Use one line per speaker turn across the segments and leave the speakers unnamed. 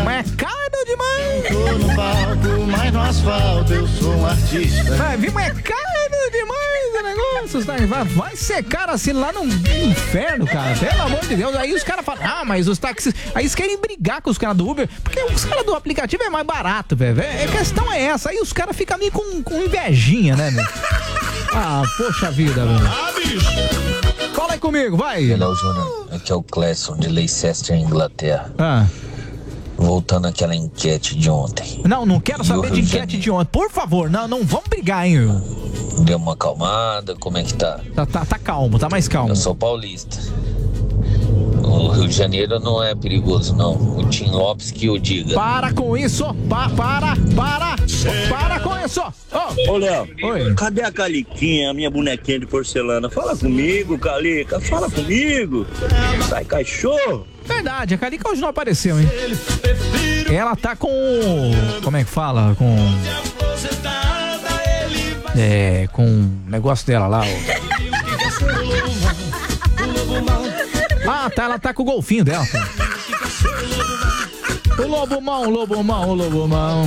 Mas é caro demais.
Tô no palco, mas no asfalto eu sou um artista.
Mas é caro demais o negócio. Vai ser caro assim lá no inferno, cara. Pelo amor de Deus. Aí os caras falam, mas os táxis... Aí eles querem brigar com os caras do Uber, porque os caras do aplicativo é mais barato, velho. A questão é essa. Aí os caras ficam meio com invejinha, né, meu? Poxa vida, velho. Fala aí comigo, vai.
Hello, Júnior. Aqui é o Clesson de Leicester, Inglaterra. Voltando àquela enquete de ontem.
Não quero saber de enquete de ontem. Por favor, não vamos brigar, hein?
Deu uma acalmada, como é que tá?
Tá calmo, tá mais calmo.
Eu sou paulista. O Rio de Janeiro não é perigoso, não. O Tim Lopes que o diga.
Para com isso! Para com isso!
Ô, Léo,
oi.
Cadê a Caliquinha, a minha bonequinha de porcelana? Fala comigo, Calica, fala comigo. Sai, cachorro.
Verdade, a Calica hoje não apareceu, hein? Ela tá com... Como é que fala? Com o negócio dela lá, ela tá com o golfinho dela. O lobo mão.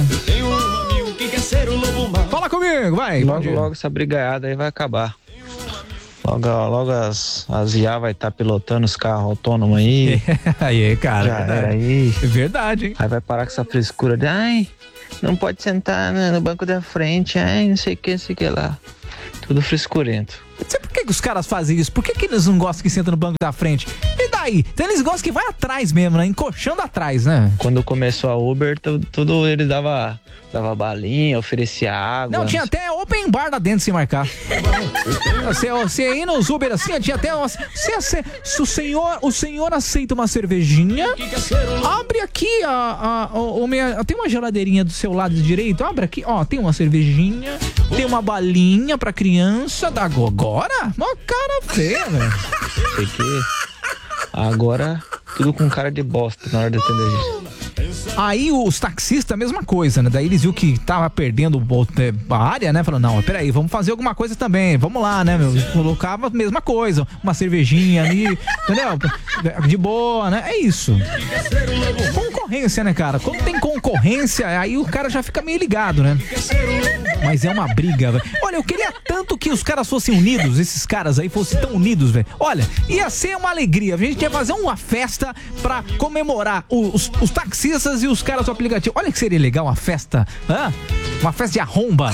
Fala comigo, vai.
Logo essa brigaiada aí vai acabar. Logo as IA vai estar pilotando os carros autônomos aí.
Aí, cara.
Já era aí.
É verdade, hein?
Aí vai parar com essa frescura de não pode sentar no banco da frente, não sei o que lá. Tudo frescurento.
Não sei por que os caras fazem isso. Por que eles não gostam que senta no banco da frente? E daí? Então eles gostam que vai atrás mesmo, né? Encoxando atrás, né?
Quando começou a Uber, tudo ele dava balinha, oferecia água.
Não, tinha até open bar lá dentro sem marcar. Você ia nos Uber assim, tinha até... Se o senhor aceita uma cervejinha, abre aqui tem uma geladeirinha do seu lado direito, abre aqui, tem uma cervejinha, tem uma balinha pra criança, agora? Mó cara feia, velho.
Sei que agora tudo com cara de bosta na hora de atender isso.
Aí os taxistas, a mesma coisa, né? Daí eles viram que tava perdendo a área, né? Falaram, não, peraí, vamos fazer alguma coisa também. Vamos lá, né, meu? Colocava a mesma coisa, uma cervejinha ali, entendeu? De boa, né? É isso. Concorrência, né, cara? Quando tem concorrência, aí o cara já fica meio ligado, né? Mas é uma briga, velho. Olha, eu queria tanto que os caras fossem unidos, esses caras aí fossem tão unidos, velho. Olha, ia ser uma alegria. A gente ia fazer uma festa pra comemorar os taxistas e os caras do aplicativo. Olha que seria legal uma festa, uma festa de arromba.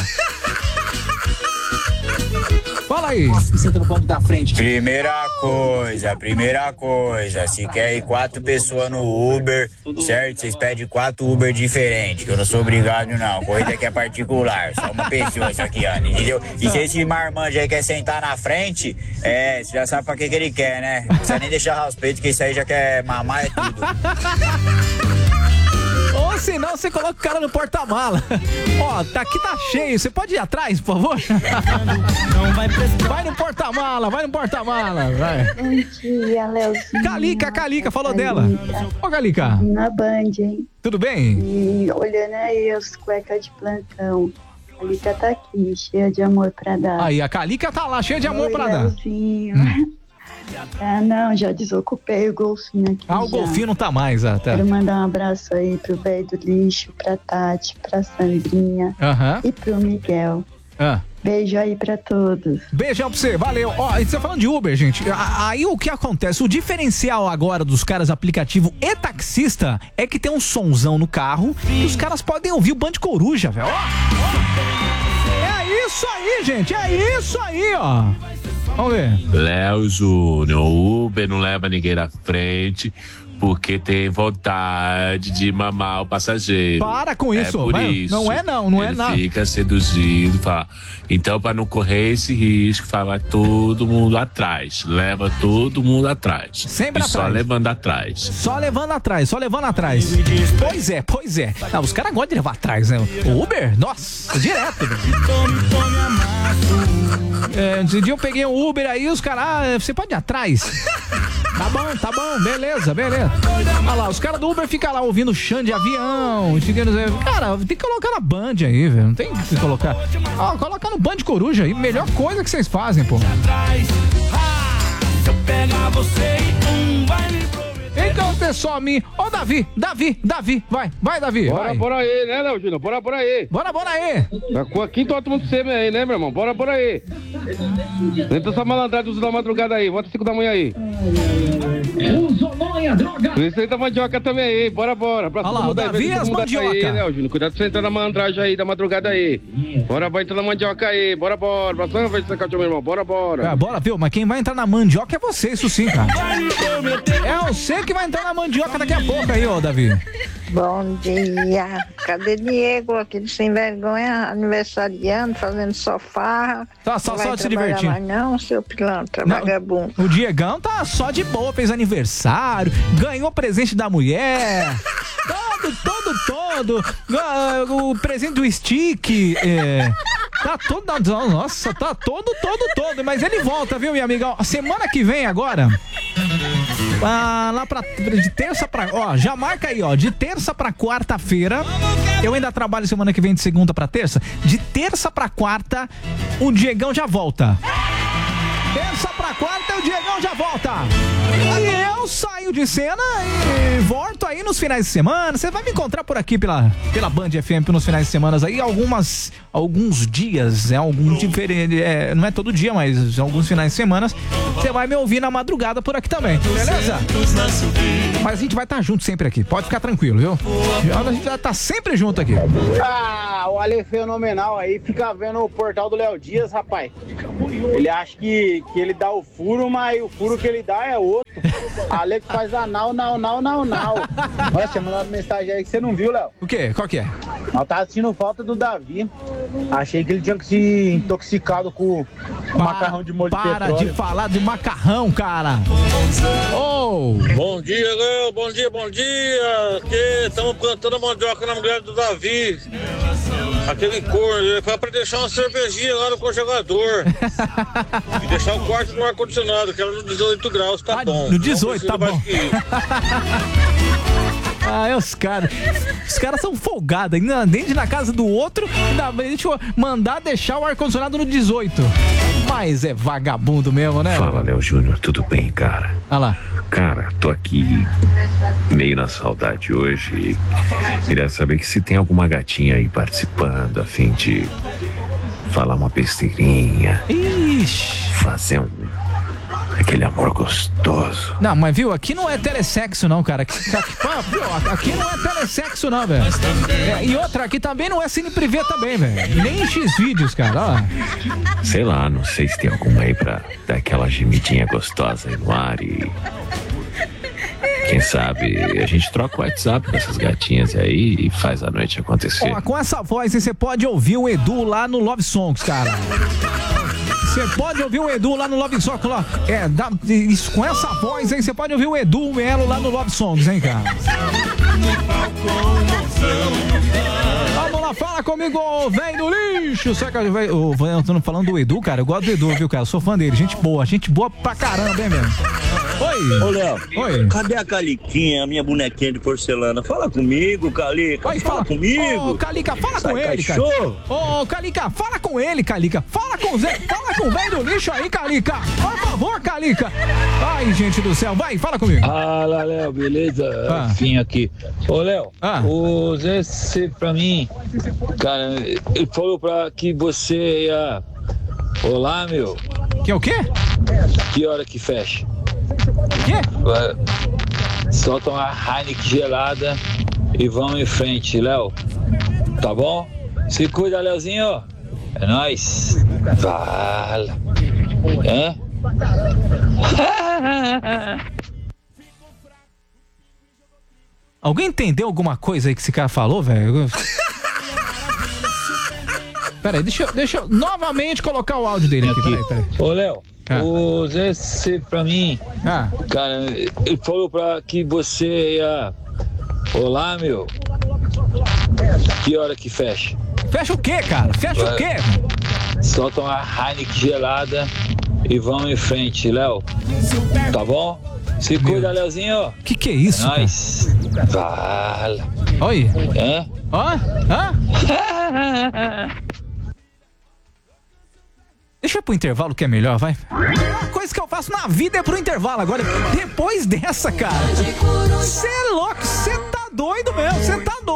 Fala aí.
Senta no banco da frente.
Primeira coisa, se quer ir 4 pessoas no Uber, certo? Vocês pedem 4 Uber diferentes, que eu não sou obrigado não, corrida aqui é particular, só uma pessoa isso aqui, Ana, entendeu? E se esse marmanjo aí quer sentar na frente, você já sabe pra que ele quer, né? Não precisa nem deixar os peitos, que isso aí já quer mamar, é tudo.
Ou senão você coloca o cara no porta-mala. Aqui tá cheio, você pode ir atrás, por favor? Vai no porta-mala, vai.
Bom dia, Leozinho.
Calica, falou dela. Ô, Calica.
Na Band, hein?
Tudo bem?
E olhando aí os cuecas de plantão. A Calica tá aqui, cheia de amor pra dar.
Aí, a Calica tá lá, cheia de amor pra dar.
Leozinho. Não, já desocupei o golfinho aqui.
O golfinho não tá mais, tá.
Quero mandar um abraço aí pro velho do lixo, pra Tati, pra Sandrinha e pro Miguel. Beijo aí pra todos.
Beijão pra você, valeu. Você falando de Uber, gente, aí o que acontece? O diferencial agora dos caras aplicativo e taxista é que tem um sonzão no carro e os caras podem ouvir o Band Coruja, velho. É isso aí, gente, é isso aí, Vamos ver.
Léo Júnior, o Uber não leva ninguém na frente porque tem vontade de mamar o passageiro.
Para com isso.
Por isso.
Não é nada.
Fica seduzindo, fala. Então, para não correr esse risco, vai todo mundo atrás. Leva todo mundo atrás.
Sempre atrás.
Só levando atrás.
Só levando atrás. Pois é. Não, os caras gostam de levar atrás, né? O Uber, nossa, direto. Esse dia eu peguei um Uber aí, os caras, você pode ir atrás? Tá bom, beleza. Olha lá, os caras do Uber ficam lá ouvindo chão de avião. Cara, tem que colocar na Band aí, velho. Não tem que colocar. Coloca no Band Coruja aí. Melhor coisa que vocês fazem, pô. Então Você some. Ô, Davi, vai, Davi.
Bora aí, né, Léo Júnior? Bora aí.
Bora aí.
Tá com a quinta todo mundo sempre aí, né, meu irmão? Bora aí. Tenta essa malandragem da madrugada aí, volta 5 da manhã aí. Isso aí da mandioca também aí, bora.
Olha lá, o Davi e as mandioca.
Aí, Léo Júnior, cuidado pra você entrar na malandragem aí da madrugada aí. Bora, vai entrar na mandioca aí, bora. Próxima vez que você meu irmão, bora.
Bora, viu? Mas quem vai entrar na mandioca é você, isso sim, cara. É você que vai entrar na mandioca daqui a pouco aí, ô, Davi.
Bom dia. Cadê Diego, aquele sem vergonha, aniversariando, fazendo sofá?
Tá só de se divertir.
Não, seu pilantra, vagabundo.
O Diegão tá só de boa, fez aniversário, ganhou presente da mulher. Todo. O presente do Stick. Tá todo. Nossa, tá todo. Mas ele volta, viu, minha amiga? Semana que vem agora. Lá de terça pra. Ó, já marca aí, ó. De terça pra quarta-feira. Eu ainda trabalho semana que vem de segunda pra terça. De terça pra quarta, o Diegão já volta. Terça pra quarta, o Diegão já volta. E eu saio de cena e volto aí nos finais de semana. Você vai me encontrar por aqui pela Band FM nos finais de semana aí, alguns dias, algum diferente, não é todo dia, mas alguns finais de semana você vai me ouvir na madrugada por aqui também, beleza? Mas a gente vai estar junto sempre aqui, pode ficar tranquilo, viu? A gente vai estar sempre junto aqui.
O Ale fenomenal aí, fica vendo o portal do Léo Dias, rapaz. Ele acha que ele dá o furo, mas o furo que ele dá é outro. Ale que faz não. Olha, tinha mandado mensagem aí que você não viu, Léo.
O quê? Qual que é?
Eu tava sentindo falta do Davi. Achei que ele tinha que se intoxicado com macarrão de molho de petróleo.
Para de falar de macarrão, cara.
Bom dia, Léo. Bom dia. Aqui estamos plantando a mandioca na mulher do Davi. Aquele corno, ele foi pra deixar uma cervejinha lá no congelador. E deixar o quarto no ar-condicionado, que era no 18 graus, tá bom.
No 18, tá bom. Os caras são folgados, ainda dentro na casa do outro, ainda deixa eu mandar deixar o ar-condicionado no 18. Mas é vagabundo mesmo, né?
Fala, Léo Júnior, tudo bem, cara?
Olha lá.
Cara, tô aqui meio na saudade hoje e queria saber que se tem alguma gatinha aí participando, a fim de falar uma besteirinha.
Ixi.
Fazer aquele amor gostoso.
Não, mas viu, aqui não é telesexo não, cara. Aqui não é telesexo não, velho. E outra, aqui também não é cine privê também, velho. Nem X-Vídeos, cara, ó.
Sei lá, não sei se tem alguma aí pra dar aquela gemidinha gostosa aí no ar e... Quem sabe a gente troca o WhatsApp com essas gatinhas aí e faz a noite acontecer.
Ó, com essa voz aí você pode ouvir o Edu lá no Love Songs, cara. Você pode ouvir o Edu lá no Love Songs. Com essa voz aí, você pode ouvir o Edu Melo lá no Love Songs, hein, cara? Vamos lá, fala comigo, velho do lixo. Sabe que eu tô falando do Edu, cara? Eu gosto do Edu, viu, cara? Eu sou fã dele. Gente boa pra caramba, hein, mesmo? Oi.
Ô, Léo.
Oi.
Cadê a Caliquinha, a minha bonequinha de porcelana? Fala comigo, Calica.
Oi,
fala comigo.
Ô, Calica, fala com ele, cara. Ô, Calica, fala com ele, Calica. Fala com o velho do lixo aí, Calica. Por favor, Calica. Ai, gente do céu. Vai, fala comigo.
Fala, Léo, beleza? Enfim, aqui. Ô, Léo, o Zé, pra mim, cara, ele falou que você ia... Olá, meu.
Que é o quê?
Que hora que fecha?
O quê?
Solta uma Heineken gelada e vamos em frente, Léo. Tá bom? Se cuida, Léozinho. É nóis. Fala.
Alguém entendeu alguma coisa aí que esse cara falou, velho? Peraí, deixa eu novamente colocar o áudio dele aqui. Peraí.
Ô, Léo, o Zé, pra mim, cara, ele falou que você ia... Olá, meu. Que hora que fecha?
Fecha o quê, cara? Fecha o quê?
Solta uma Heineken gelada e vamos em frente, Léo. Tá bom? Se cuida, Léozinho.
Que é isso,
Nós. Fala.
Oi. Deixa eu ir pro intervalo que é melhor, vai. A coisa que eu faço na vida é pro intervalo. Agora, depois dessa, cara, você é louco, você tá doido mesmo, você tá doido.